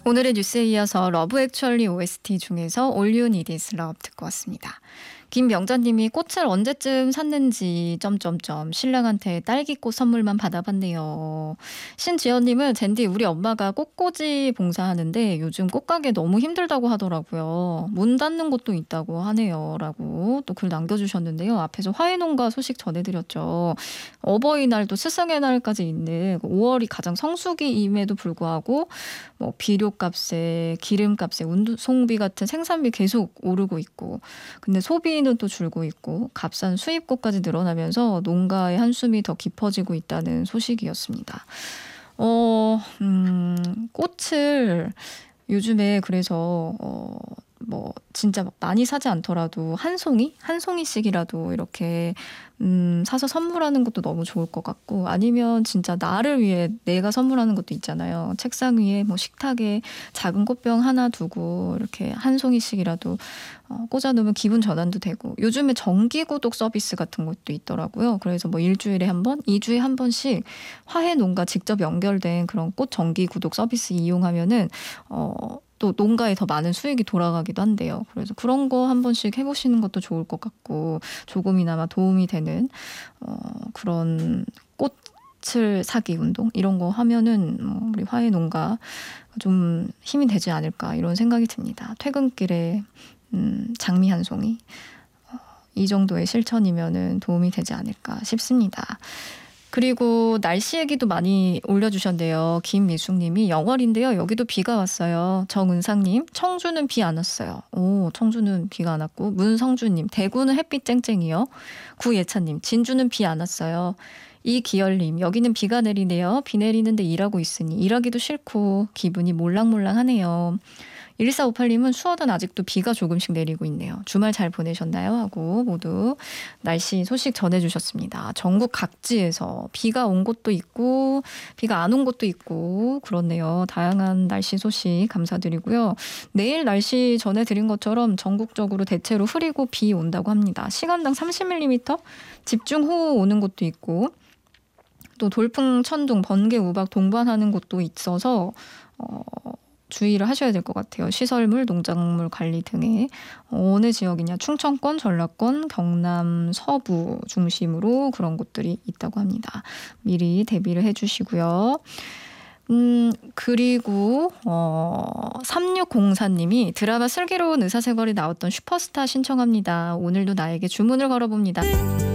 오늘의 뉴스에 이어서 러브 액츄얼리 OST 중에서 All You Need Is Love 듣고 왔습니다. 김명자님이 꽃을 언제쯤 샀는지 점점점 신랑한테 딸기꽃 선물만 받아봤네요. 신지연님은 젠디 우리 엄마가 꽃꽂이 봉사하는데 요즘 꽃가게 너무 힘들다고 하더라고요. 문 닫는 곳도 있다고 하네요. 라고 또 글 남겨주셨는데요. 앞에서 화훼농가 소식 전해드렸죠. 어버이날도 스승의 날까지 있는 5월이 가장 성수기임에도 불구하고 뭐 비료값에 기름값에 운송비 같은 생산비 계속 오르고 있고 근데 소비는 또 줄고 있고 값싼 수입고까지 늘어나면서 농가의 한숨이 더 깊어지고 있다는 소식이었습니다. 꽃을 요즘에 그래서 뭐 진짜 막 많이 사지 않더라도 한 송이씩이라도 이렇게 사서 선물하는 것도 너무 좋을 것 같고 아니면 진짜 나를 위해 내가 선물하는 것도 있잖아요. 책상 위에 뭐 식탁에 작은 꽃병 하나 두고 이렇게 한 송이씩이라도 꽂아놓으면 기분 전환도 되고 요즘에 정기 구독 서비스 같은 것도 있더라고요. 그래서 뭐 일주일에 한 번, 2주에 한 번씩 화훼 농가 직접 연결된 그런 꽃 정기 구독 서비스 이용하면은 또 농가에 더 많은 수익이 돌아가기도 한대요. 그래서 그런 거 한 번씩 해보시는 것도 좋을 것 같고 조금이나마 도움이 되는 그런 꽃을 사기 운동 이런 거 하면은 우리 화훼 농가 좀 힘이 되지 않을까 이런 생각이 듭니다. 퇴근길에 장미 한 송이 이 정도의 실천이면은 도움이 되지 않을까 싶습니다. 그리고 날씨 얘기도 많이 올려주셨는데요. 김미숙님이 영월인데요. 여기도 비가 왔어요. 정은상님 청주는 비 안 왔어요. 오, 청주는 비가 안 왔고 문성주님 대구는 햇빛 쨍쨍이요. 구예찬님 진주는 비 안 왔어요. 이기열님 여기는 비가 내리네요. 비 내리는데 일하고 있으니 일하기도 싫고 기분이 몰랑몰랑하네요. 1458님은 수어단 아직도 비가 조금씩 내리고 있네요. 주말 잘 보내셨나요? 하고 모두 날씨 소식 전해주셨습니다. 전국 각지에서 비가 온 곳도 있고 비가 안 온 곳도 있고 그렇네요. 다양한 날씨 소식 감사드리고요. 내일 날씨 전해드린 것처럼 전국적으로 대체로 흐리고 비 온다고 합니다. 시간당 30mm 집중호우 오는 곳도 있고 또 돌풍, 천둥, 번개, 우박 동반하는 곳도 있어서 주의를 하셔야 될 것 같아요. 시설물, 농작물 관리 등에 어느 지역이냐 충청권, 전라권, 경남, 서부 중심으로 그런 곳들이 있다고 합니다. 미리 대비를 해주시고요. 그리고 3604님이 드라마 슬기로운 의사생활이 나왔던 슈퍼스타 신청합니다. 오늘도 나에게 주문을 걸어봅니다.